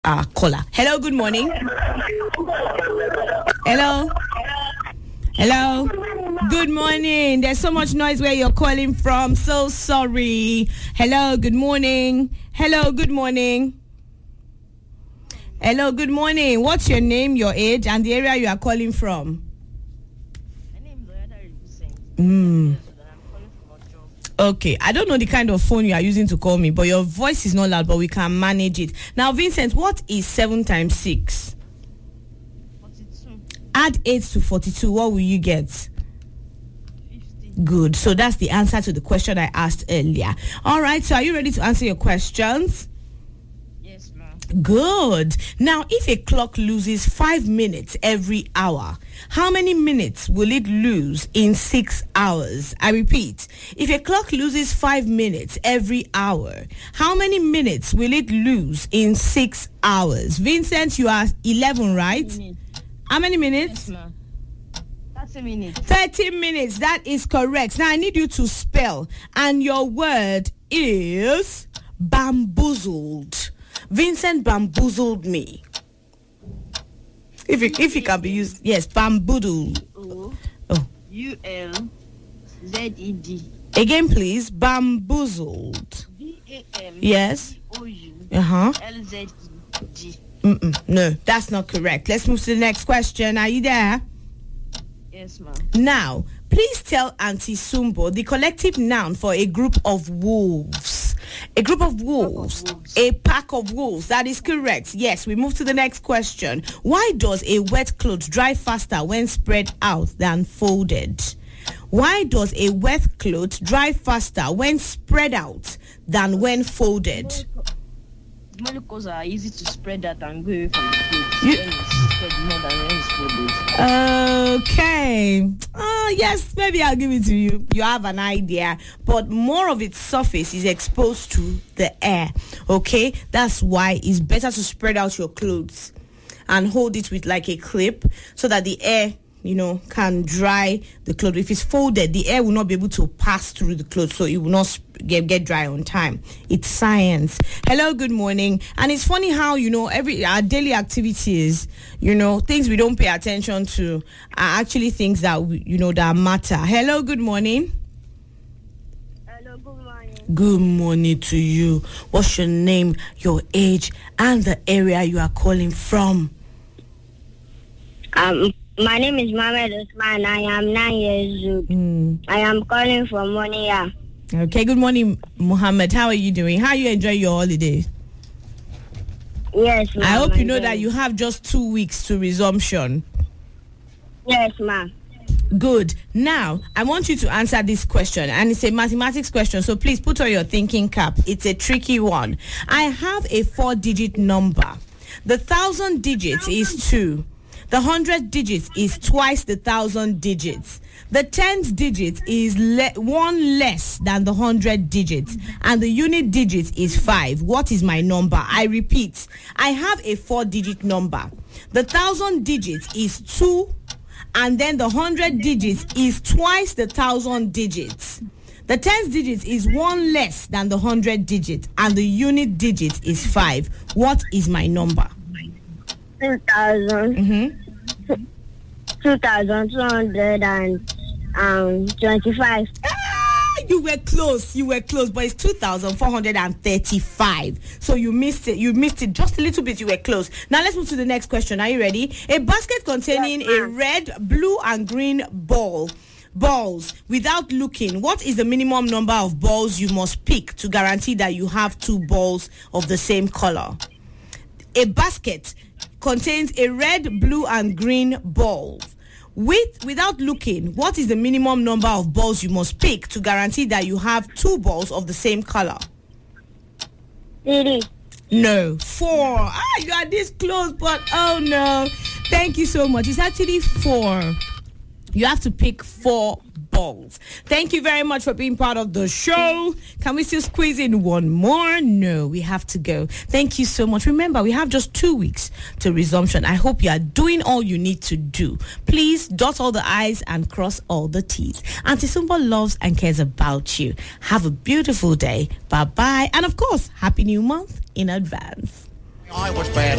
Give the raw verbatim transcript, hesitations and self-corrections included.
our caller. Hello, good morning. Hello. Hello. Good morning. There's so much noise where you're calling from. So sorry. Hello, good morning. Hello, good morning. Hello, good morning. What's your name, your age, and the area you are calling from? My name is Oyada Hussein. Mm. I'm calling from Ojo. Okay, I don't know the kind of phone you are using to call me, but your voice is not loud, but we can manage it. Now, Vincent, what is seven times six? forty-two. Add eight to forty-two, what will you get? fifty. Good. So that's the answer to the question I asked earlier. All right, so are you ready to answer your questions? Yes, ma'am. Good. Now, if a clock loses five minutes every hour, how many minutes will it lose in six hours? I repeat, if a clock loses five minutes every hour, how many minutes will it lose in six hours? Vincent, you are eleven, right? Minutes. How many minutes? Yes, ma'am. thirty minutes. thirty minutes. That is correct. Now, I need you to spell, and your word is bamboozled. Vincent bamboozled me. If it, if it can be used, yes, bamboozled. O Oh, U L Z E D. again, please. Bamboozled. B A M Yes. O U Uh huh. L Z E D. Mm-mm. No, that's not correct. Let's move to the next question. Are you there? Yes, ma'am. Now, please tell Auntie Sumbo the collective noun for a group of wolves. A group of wolves. wolves. A pack of wolves. That is correct. Yes, we move to the next question. Why does a wet cloth dry faster when spread out than folded? Why does a wet cloth dry faster when spread out than when folded? Molecules are easy to spread out and go away from the food. You- When it's spread more than when it's folded. Okay. Uh, yes, maybe I'll give it to you. You have an idea. But more of its surface is exposed to the air. Okay? That's why it's better to spread out your clothes and hold it with like a clip so that the air, you know, can dry the clothes. If it's folded, the air will not be able to pass through the clothes, so it will not sp- get, get dry on time. It's science. Hello, good morning. And it's funny how, you know, every our daily activities, you know, things we don't pay attention to are actually things that, we, you know, that matter. Hello, good morning. Hello, good morning. Good morning to you. What's your name, your age, and the area you are calling from? Um, my name is Mohamed Usman. I am nine years old. Mm. I am calling from Monia. Okay, good morning, Mohammed. How are you doing? How are you enjoying your holiday? Yes, ma'am. I hope you I'm know doing- that you have just two weeks to resumption. Yes, ma'am. Good. Now, I want you to answer this question, and it's a mathematics question, so please put on your thinking cap. It's a tricky one. I have a four-digit number. The thousand digits is two. The hundred digits is twice the thousand digits. The tenth digit is le- one less than the hundred digits, and the unit digit is five. What is my number? I repeat, I have a four-digit number. The thousand digits is two, and then the hundred digits is twice the thousand digits. The tenth digit is one less than the hundred digit, and the unit digit is five. What is my number? Two thousand. Mm-hmm. Two thousand two hundred and um twenty-five. Ah, you were close. You were close, but it's two thousand four hundred thirty-five. So you missed it. You missed it just a little bit. You were close. Now let's move to the next question. Are you ready? A basket containing Yes, a ma'am. red, blue, and green ball. Balls. Without looking, what is the minimum number of balls you must pick to guarantee that you have two balls of the same color? A basket contains a red, blue, and green balls. With without looking, what is the minimum number of balls you must pick to guarantee that you have two balls of the same color? Three. No, four. Ah, you are this close, but oh no. Thank you so much. It's actually four. You have to pick four balls. Thank you very much for being part of the show. Can we still squeeze in one more? No, we have to go. Thank you so much. Remember, we have just two weeks to resumption. I hope you are doing all you need to do. Please dot all the I's and cross all the T's. Auntie Sumbo loves and cares about you. Have a beautiful day. Bye-bye. And of course, Happy New Month in advance. I was bad.